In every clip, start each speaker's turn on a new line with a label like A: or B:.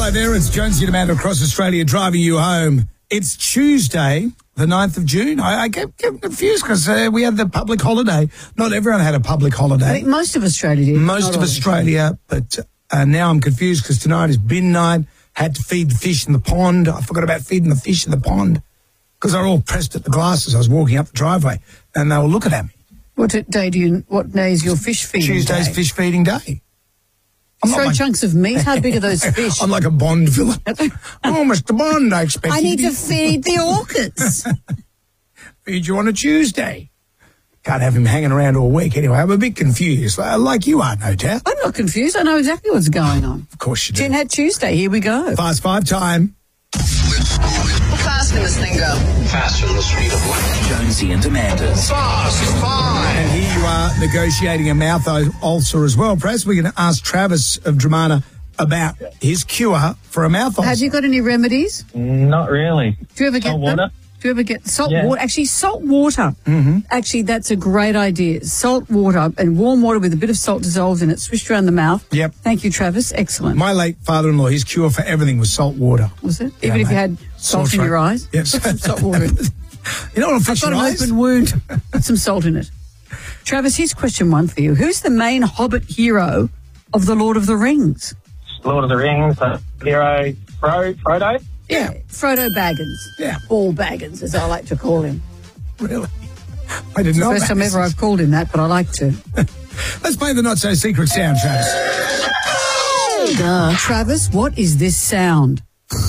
A: Hi there, it's Jonesy and Amanda across Australia driving you home. It's Tuesday, the 9th of June. I get confused because we had the public holiday. Not everyone had a public holiday.
B: I think most of Australia did.
A: Most of Australia, but now I'm confused because tonight is bin night. Had to feed the fish in the pond. I forgot about feeding the fish in the pond because they were all pressed at the glasses. I was walking up the driveway and they were looking at me.
B: What day is your fish feeding
A: Tuesday's
B: day?
A: fish feeding day.
B: Throw chunks of meat. How big are those fish?
A: I'm like a Bond villain. Oh, Mr. Bond, I expect
B: I need to feed the orcas.
A: Feed you on a Tuesday. Can't have him hanging around all week anyway. I'm a bit confused, like you are, no doubt.
B: I'm not confused. I know exactly what's going on.
A: Of course you do.
B: Jen had Tuesday. Here we go.
A: Fast five time.
C: How fast can this thing go?
D: Faster than the speed of light.
E: Jonesy and Amanda's
D: Fast Five.
A: And here you are negotiating a mouth ulcer as well. Perhaps we can ask Travis of Dramana about his cure for a mouth ulcer.
B: Have you got any remedies?
F: Not really.
B: Do you ever get
F: Salt water?
B: Do you ever get salt
F: Yeah.
B: water? Actually, salt water. Mm-hmm. Actually, that's a great idea. Salt water and warm water with a bit of salt dissolved in it, swished around the mouth.
A: Yep.
B: Thank you, Travis. Excellent.
A: My late father-in-law, his cure for everything was salt water.
B: Was it?
A: Yeah,
B: Even if
A: mate.
B: you had salt in
A: throat.
B: your eyes?
A: Yes.
B: Put some salt water in.
A: You know what I'm
B: I've
A: fixing
B: got an
A: eyes?
B: open wound. Put some salt in it. Travis, here's question 1 for you. Who's the main Hobbit hero of The Lord of the Rings?
F: Lord of the Rings, hero, Frodo.
A: Yeah.
B: Frodo Baggins.
A: Yeah.
B: Ball Baggins, as I like to call him.
A: Really? I didn't know
B: First
A: that.
B: time ever I've called him that, but I like to.
A: Let's play the not-so-secret sound, Travis.
B: Travis, what is this sound?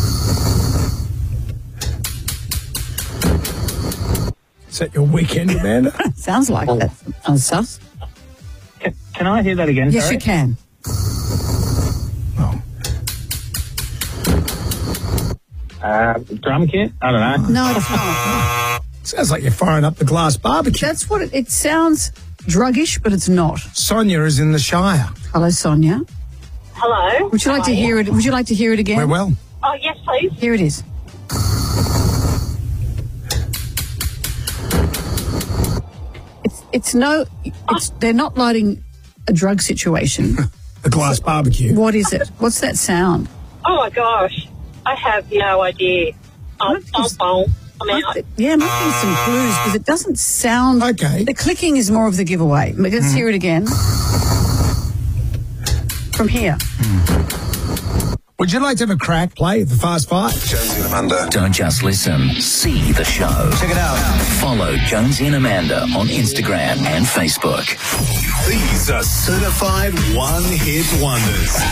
A: Is that your weekend, Amanda?
B: Sounds like that. Sus.
F: Can I hear that again?
B: Yes,
F: sorry?
B: you can.
A: Oh.
F: Drum kit? I don't know.
B: No, it's not.
A: Sounds like you're firing up the glass barbecue.
B: That's what it sounds druggish, but it's not.
A: Sonia is in the Shire.
B: Hello, Sonia.
G: Hello.
B: Would you like to hear it? Would you like to hear it again?
A: We're well.
G: Oh, yes, please.
B: Here it is. They're not lighting a drug situation.
A: The glass barbecue.
B: What is it? What's that sound?
G: Oh, my gosh. I have no idea. I'm out.
B: Yeah, I'm looking some clues because it doesn't sound.
A: Okay.
B: The clicking is more of the giveaway. Let's hear it again. From here.
A: Would you like to have a crack? Play the Fast Five.
D: Jonesy and Amanda.
E: Don't just listen, see the show.
D: Check it out.
E: Follow Jonesy and Amanda on Instagram and Facebook.
D: These are certified one-hit wonders.